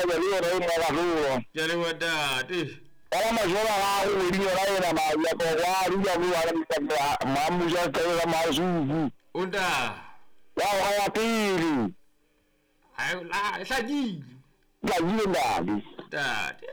jaliwa na mwa Jaliwa dati. Kama jora la wili na ma ya ko wa ru ya wa mamu ja ka mazu. Unda. Ya pili. Ayo la saji. Saji ndani. Dati.